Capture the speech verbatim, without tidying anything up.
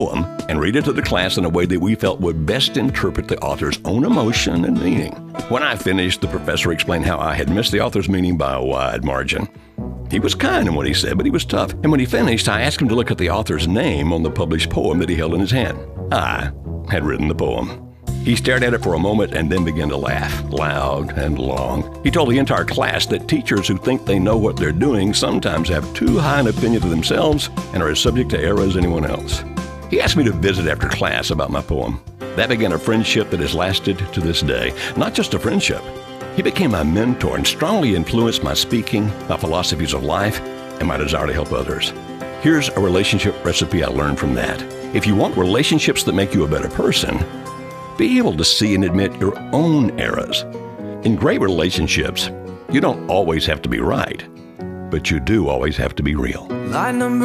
poem and read it to the class in a way that we felt would best interpret the author's own emotion and meaning. When I finished, the professor explained how I had missed the author's meaning by a wide margin. He was kind in what he said, but he was tough. And when he finished, I asked him to look at the author's name on the published poem that he held in his hand. I had written the poem. He stared at it for a moment and then began to laugh, loud and long. He told the entire class that teachers who think they know what they're doing sometimes have too high an opinion of themselves and are as subject to error as anyone else. He asked me to visit after class about my poem. That began a friendship that has lasted to this day. Not just a friendship. He became my mentor and strongly influenced my speaking, my philosophies of life, and my desire to help others. Here's a relationship recipe I learned from that. If you want relationships that make you a better person, be able to see and admit your own errors. In great relationships, you don't always have to be right, but you do always have to be real. Line number